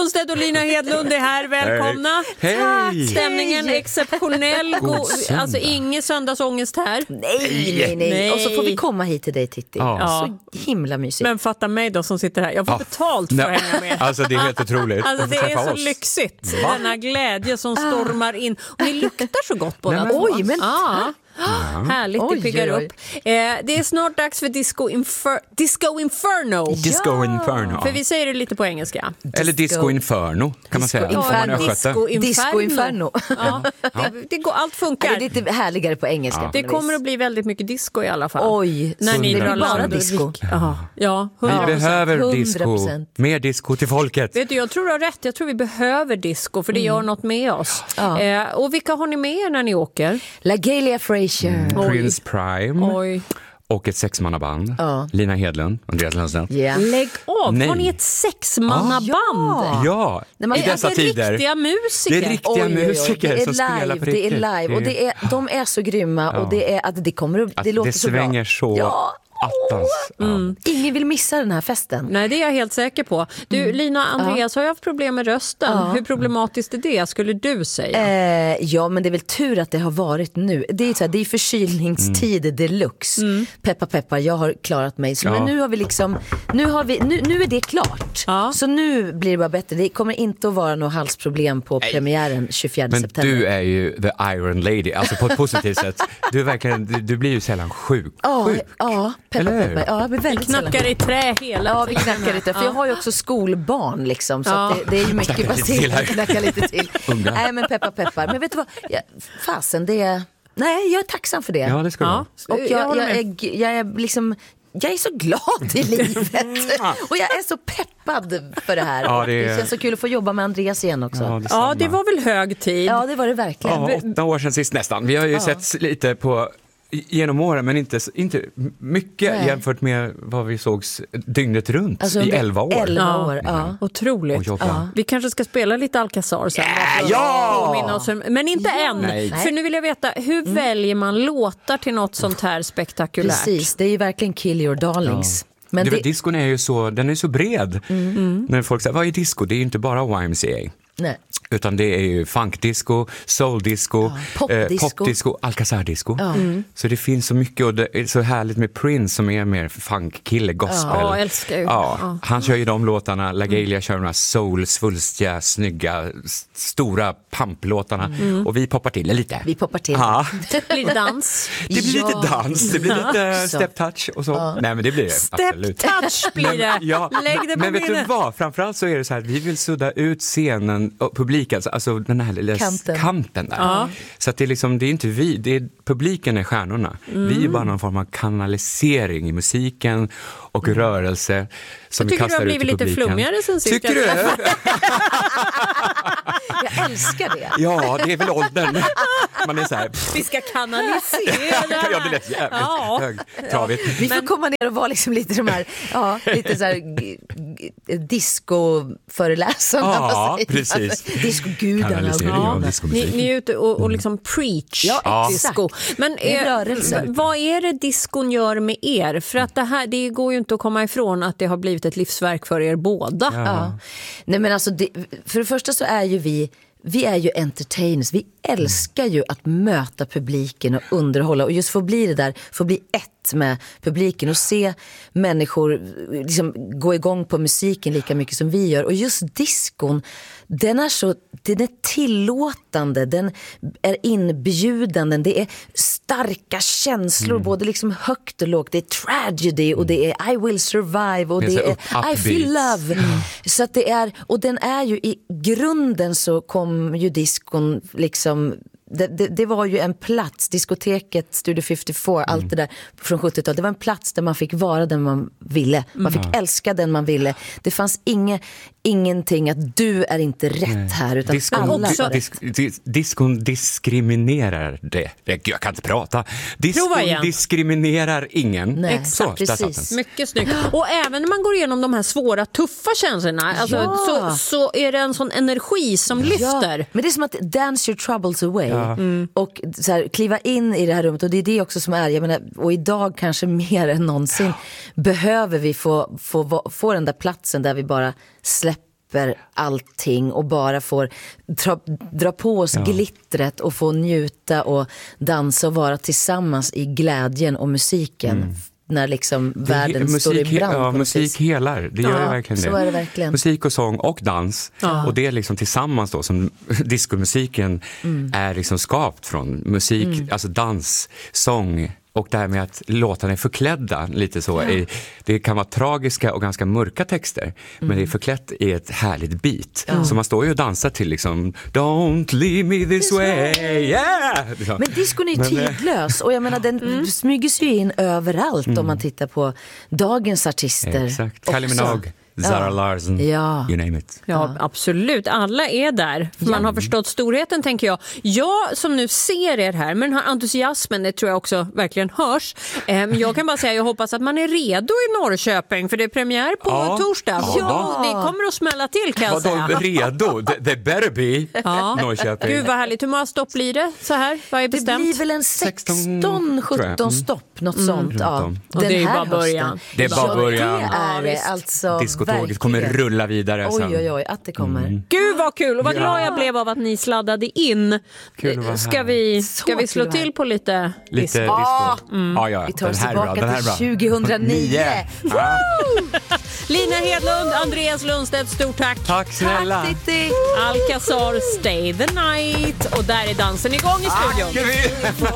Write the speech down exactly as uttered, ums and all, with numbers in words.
Lundstedt och Lina Hedlund är här, välkomna. Hej. Hej. Stämningen är exceptionell. God, alltså ingen söndagsångest här. Nej, nej, nej, nej. Och så får vi komma hit till dig, Titti. Ja. Så himla mysigt. Men fatta mig då som sitter här. Jag får Ja. betalt för att hänga med. Alltså det är helt otroligt. Alltså det är så oss. lyxigt. Va? Denna glädje som stormar in. Och ni luktar så gott båda. Nej, men, oj, men ja. Ja. Härligt, Oj, det piggar oj, oj. upp. Eh, det är snart dags för Disco, Infer- Disco Inferno. Disco Inferno. För vi säger det lite på engelska. Eller Disco Inferno kan man säga. Disco Om man är Inferno. östgöte. Disco Inferno. Ja, det, det går, allt funkar. Det är lite härligare på engelska. Ja. Det kommer att bli väldigt mycket disco i alla fall. Oj, när så ni det drar blir bara land och disco. rik- Jaha. Ja, Vi hundra procent. behöver hundra disco. procent. Mer disco till folket. Vet du, jag tror du har rätt. Jag tror vi behöver disco för det gör något med oss. Ja. Eh, och vilka har ni med er när ni åker? La Galia Frazier. Prince Prime Oj. och ett sexmannaband. Ja. Lina Hedlund, Andreas Lundstedt. Yeah. Lägg av. Nej. Har ni ett sexmannaband? Ja, Nej, man- i dessa det är tider. riktiga musiker. Det är riktiga musiker det är som spelar live, på det är riktigt. live och det är, de är så grymma och det är att det kommer upp, det Alltså, låter det så bra. svänger så Ja. attans. Ja. Mm. Ingen vill missa den här festen. Nej, det är jag helt säker på. Du, Lina, Andreas har ju haft problem med rösten. Ja. Hur problematiskt är det, skulle du säga? Eh, ja, men det är väl tur att det har varit nu. Det är, så här, det är förkylningstid Mm. deluxe. Peppa, peppa, jag har klarat mig. Så, Ja. Men nu har vi liksom, nu, har vi, nu, nu är det klart. Ja. Så nu blir det bara bättre. Det kommer inte att vara något halsproblem på premiären tjugofjärde Men september. du är ju the Iron Lady, alltså på ett positivt sätt. Du, är verkligen, du, du blir ju sällan sjuk. Ja, sjuk. ja, peppa, Eller hur? peppa. Ja, jag blir väldigt Knackar sällan- i trä hela Ja, vi tiden. knackar lite. För jag har ju också skolbarn liksom. Så Ja. att det, det är ju mycket Knackar lite till här. baserat. Knacka lite till. Unga. Nej, men peppa, peppar. Men vet du vad? Ja, fasen, det är... Nej, jag är tacksam för det. Ja, det ska Ja. du Och Jag jag, håller jag, med. är, jag är liksom... Jag är så glad i livet. Och jag är så peppad för det här. Ja, Och det är- det känns så kul att få jobba med Andreas igen också. Ja, Ja, detsamma. Ja, det var väl hög tid. det var det verkligen. Ja, åtta år sedan sist nästan. Vi har ju sett lite på genom åren, men inte, inte mycket Nej. jämfört med vad vi sågs dygnet runt Alltså, i under elva år. elva Ja. år, ja. Otroligt. Och jobba. Ja. Vi kanske ska spela lite Alcazar sen. bara för att ja! påminna oss om- Men inte än. Nej. För nu vill jag veta, hur väljer man låtar till något sånt här spektakulärt? Precis, det är ju verkligen kill your darlings. Men det, det, Discon är ju så, den är så bred. När folk säger, vad är disco? Det är ju inte bara Y M C A. nej. Utan det är ju funkdisco, soul-disco, popdisco. eh, popdisco, Alcazar-disco. Så det finns så mycket och det är så härligt med Prince som är mer funkkille, gospel. Ja, älskar ju. Ja, Ja. han kör ju de låtarna, La Galia kör de här soul, svulstiga, snygga, s- stora pamplåtarna. Och vi poppar till lite. Vi poppar till. Ja, Blir det dans? det blir Ja. lite dans, det blir lite Så. step touch och så. Nej, men det blir det Step absolut. touch blir det. Ja, Lägg det på men vet du minnet. vad? Framförallt så är det så här att vi vill sudda ut scenen och publiken, alltså den här lilla Kanten. kanten där. Ja. Så att det är liksom, det är inte vi, det är, publiken är stjärnorna. Vi är bara någon form av kanalisering i musiken och rörelse som vi Jag tycker du kastar har ut i blivit lite publiken. flummigare sen sist. Tycker du? Jag älskar det. Ja, det är väl åldern. Man är så här, pff, Vi ska kanalisera. ja, det lät jävligt Ja. högtravigt. Vi får komma ner och vara liksom lite de här, ja, lite så här g- g- disco-föreläsarna. Ja, vad säger man? precis. Discogudarna. Kanalisering och- av Ni, discomusik. ni är ute och, och liksom preach Ja, disco. exakt. Men Det är eh, rörelse. v- vad är det diskon gör med er? För att det här, det går ju inte att komma ifrån att det har blivit ett livsverk för er båda. Ja. Nej, men alltså, det, för det första så är ju vi Vi är ju entertainers, vi älskar ju att möta publiken och underhålla och just få bli det där, få bli ett med publiken och se människor liksom gå igång på musiken lika mycket som vi gör. Och just diskon, den är så, den är tillåtande, den är inbjudande, det är starka känslor, mm. både liksom högt och lågt, det är tragedy och det är I will survive och det, det är, är I feel love. Mm. Så att det är, och den är ju i grunden så kom ju diskon liksom Det, det, det var ju en plats, diskoteket, Studio femtiofyra, mm. allt det där från sjuttiotalet. Det var en plats där man fick vara den man ville. Man fick mm. älska den man ville. Det fanns inge, ingenting att du är inte rätt Nej. här. Utan diskon, alla di, var dis, dis, diskon diskriminerar det. Jag kan inte prata. Diskon diskriminerar ingen. Nej, så, precis. Mycket snyggt. Och även när man går igenom de här svåra, tuffa känslorna alltså, ja. så, så är det en sån energi som ja. lyfter. Men det är som att dance your troubles away. Ja. Mm. Och så här, kliva in i det här rummet. Och det är det också som är, jag menar, och idag kanske mer än någonsin ja. behöver vi få, få, få den där platsen där vi bara släpper släpper allting och bara får dra, dra på oss ja. glittret och få njuta och dansa och vara tillsammans i glädjen och musiken. Mm. När liksom världen musik, står i brand. Ja, musik helar. Det gör ja, det verkligen det. Så är det verkligen. Musik och sång och dans. Ja. Och det är liksom tillsammans då som diskomusiken mm. är liksom skapt från musik, mm. alltså dans, sång. Och det här med att låtarna är förklädda lite så. Ja. Det kan vara tragiska och ganska mörka texter. Mm. Men det är förklätt i ett härligt beat. Ja. Så man står ju och dansar till liksom Don't leave me this, this way. way. Yeah! Men diskon är tidlös. Och jag menar den mm. smyger sig in överallt mm. om man tittar på dagens artister. Exakt. Kylie Minogue. Zara ja. Larsson, ja. you name it. Ja, absolut. Alla är där. För man har förstått storheten, tänker jag. Jag som nu ser er här, men den här entusiasmen, det tror jag också verkligen hörs. Jag kan bara säga, jag hoppas att man är redo i Norrköping, för det är premiär på ja. torsdag. Ja. ja, det kommer att smälla till, kan jag säga. Vadå, redo? They better be. Ja. Norrköping. Gud, vad härligt. Hur många stopp blir det så här? Vad är bestämt? Det blir väl en sexton sjutton stopp, något mm. sånt. Ja. Och det är bara början. Det är bara början. Det är det, alltså. Diskotåget kommer rulla vidare oj, sen. Oj, oj, att det kommer. Mm. Gud vad kul, och vad glad jag blev av att ni sladdade in. Kul, ska vi, ska vi slå till på lite Lite disco? Ah, mm. ah, ja. Vi tar oss tillbaka till tjugohundraniu. Ah. Lina Hedlund, Andreas Lundstedt, stort tack. Tack snälla. Tack, Titti. Alcazar, Stay the Night. Och där är dansen igång i studion. Ah,